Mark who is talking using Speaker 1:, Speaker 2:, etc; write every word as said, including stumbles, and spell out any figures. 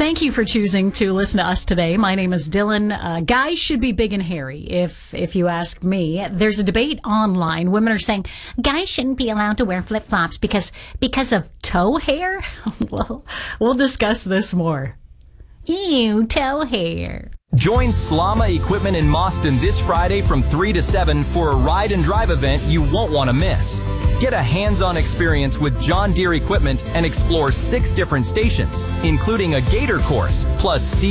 Speaker 1: Thank you for choosing to listen to us today. My name is Dylan. Uh, guys should be big and hairy, if if you ask me. There's a debate online. Women are saying guys shouldn't be allowed to wear flip-flops because because of toe hair. Well, we'll discuss this more. Ew, toe hair.
Speaker 2: Join Slama Equipment in Mauston this Friday from three to seven for a ride and drive event you won't want to miss. Get a hands-on experience with John Deere equipment and explore six different stations, including a gator course, plus Steve